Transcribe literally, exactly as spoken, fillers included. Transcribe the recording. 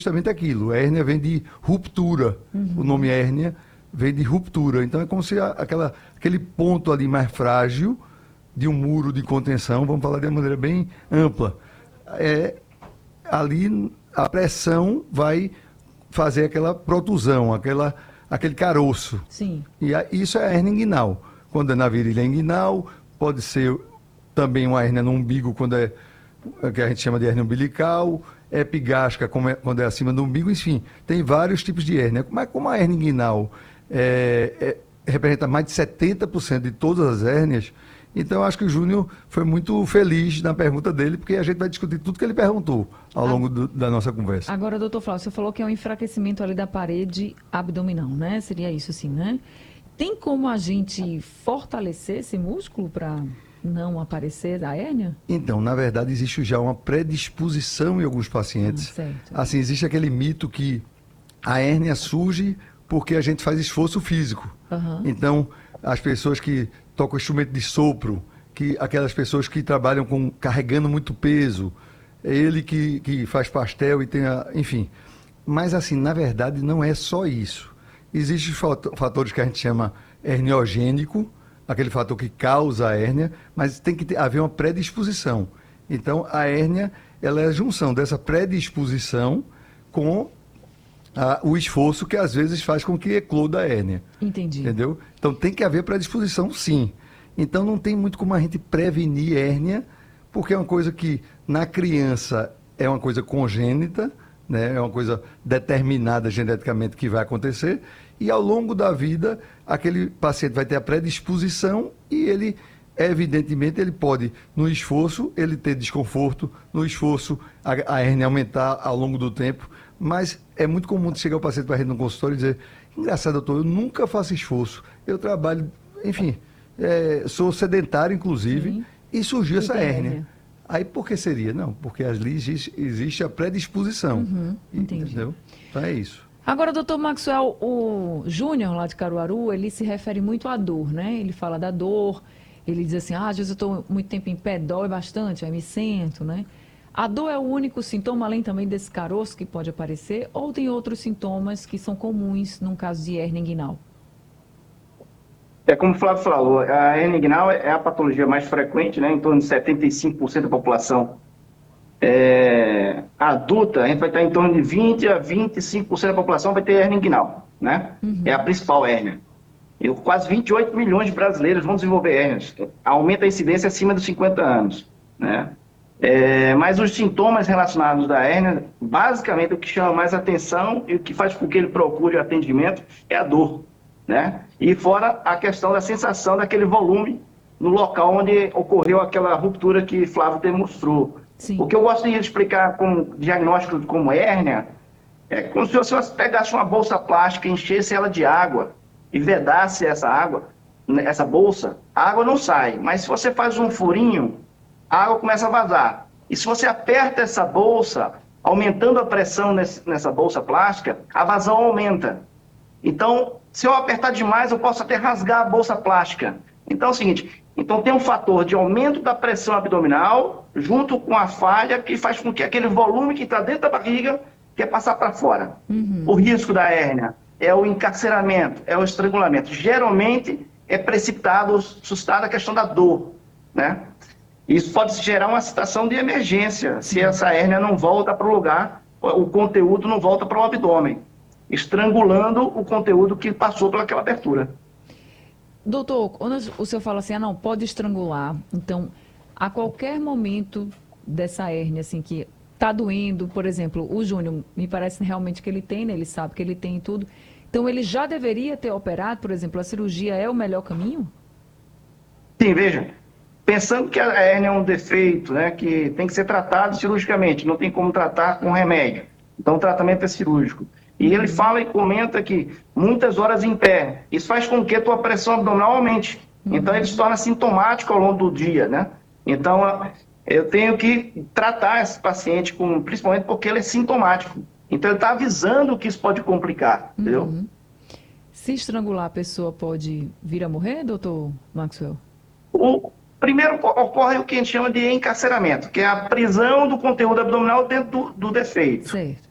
justamente aquilo. A hérnia vem de ruptura. Uhum. O nome hérnia vem de ruptura. Então é como se a, aquela, aquele ponto ali mais frágil de um muro de contenção, vamos falar de uma maneira bem ampla, é, ali a pressão vai fazer aquela protusão, aquela, aquele caroço. Sim. E a, isso é a hérnia inguinal. Quando é na virilha inguinal, pode ser também uma hérnia no umbigo, quando é, que a gente chama de hérnia umbilical, epigástrica, como é, quando é acima do umbigo, enfim, tem vários tipos de hérnia. Mas como a hérnia inguinal é, é, representa mais de setenta por cento de todas as hérnias, então eu acho que o Júnior foi muito feliz na pergunta dele, porque a gente vai discutir tudo que ele perguntou ao longo do, da nossa conversa. Agora, doutor Flávio, você falou que é um enfraquecimento ali da parede abdominal, né? Seria isso assim, né? Tem como a gente fortalecer esse músculo para não aparecer a hérnia? Então, na verdade, existe já uma predisposição em alguns pacientes. Ah, certo. Assim, existe aquele mito que a hérnia surge porque a gente faz esforço físico. Uhum. Então, as pessoas que tocam instrumento de sopro, que, aquelas pessoas que trabalham com, carregando muito peso, é ele que, que faz pastel e tem a, enfim. Mas, assim, na verdade, não é só isso. Existem fatores que a gente chama herniogênico, aquele fator que causa a hérnia, mas tem que ter, haver uma predisposição. Então, a hérnia, ela é a junção dessa predisposição com a, o esforço que às vezes faz com que ecloda a hérnia. Entendi. Entendeu? Então, tem que haver predisposição, sim. Então, não tem muito como a gente prevenir hérnia, porque é uma coisa que, na criança, é uma coisa congênita, né? É uma coisa determinada geneticamente que vai acontecer, e ao longo da vida, aquele paciente vai ter a predisposição e ele, evidentemente, ele pode, no esforço, ele ter desconforto, no esforço, a, a hérnia aumentar ao longo do tempo, mas é muito comum chegar o paciente para a gente no consultório e dizer, engraçado, doutor, eu nunca faço esforço, eu trabalho, enfim, é, sou sedentário, inclusive, sim, e surgiu essa hérnia. hérnia. Aí por que seria? Não, porque ali existe, existe a predisposição. Uhum, entendi. Entendeu? Então é isso. Agora, doutor Maxwell, o Júnior lá de Caruaru, ele se refere muito à dor, né? Ele fala da dor, ele diz assim, ah, às vezes eu estou muito tempo em pé, dói bastante, aí me sento, né? A dor é o único sintoma, além também desse caroço que pode aparecer, ou tem outros sintomas que são comuns num caso de hérnia inguinal? É como o Flávio falou, a hérnia inguinal é a patologia mais frequente, né? Em torno de setenta e cinco por cento da população é, adulta, a gente vai estar em torno de vinte a vinte e cinco por cento da população vai ter hérnia inguinal, né? Uhum. É a principal hérnia. E quase vinte e oito milhões de brasileiros vão desenvolver hérnias. Aumenta a incidência acima dos cinquenta anos, né? É, mas os sintomas relacionados da hérnia, basicamente o que chama mais atenção e o que faz com que ele procure o atendimento é a dor, né? E fora a questão da sensação daquele volume no local onde ocorreu aquela ruptura que Flávio demonstrou. Sim. O que eu gosto de explicar como diagnóstico como hérnia é como se você pegasse uma bolsa plástica, enchesse ela de água e vedasse essa água, essa bolsa, a água não sai. Mas se você faz um furinho, a água começa a vazar. E se você aperta essa bolsa, aumentando a pressão nesse, nessa bolsa plástica, a vazão aumenta. Então, se eu apertar demais, eu posso até rasgar a bolsa plástica. Então é o seguinte, então tem um fator de aumento da pressão abdominal, junto com a falha, que faz com que aquele volume que está dentro da barriga quer passar para fora. Uhum. O risco da hérnia é o encarceramento, é o estrangulamento. Geralmente é precipitado, suscitada a questão da dor, né? Isso pode gerar uma situação de emergência, se essa hérnia não volta para o lugar, o conteúdo não volta para o abdômen, estrangulando o conteúdo que passou pelaquela abertura. Doutor, quando o senhor fala assim, ah não, pode estrangular, então, a qualquer momento dessa hérnia, assim, que está doendo, por exemplo, o Júnior, me parece realmente que ele tem, né? Ele sabe que ele tem e tudo, então ele já deveria ter operado, por exemplo, a cirurgia é o melhor caminho? Sim, veja, pensando que a hérnia é um defeito, né, que tem que ser tratado cirurgicamente, não tem como tratar com remédio, então o tratamento é cirúrgico. E ele fala e comenta que muitas horas em pé, isso faz com que a tua pressão abdominal aumente. Então ele se torna sintomático ao longo do dia, né? Então eu tenho que tratar esse paciente, com, principalmente porque ele é sintomático. Então ele está avisando que isso pode complicar, uhum. Entendeu? Se estrangular, a pessoa pode vir a morrer, doutor Maxwell? O primeiro ocorre o que a gente chama de encarceramento, que é a prisão do conteúdo abdominal dentro do, do defeito. Certo.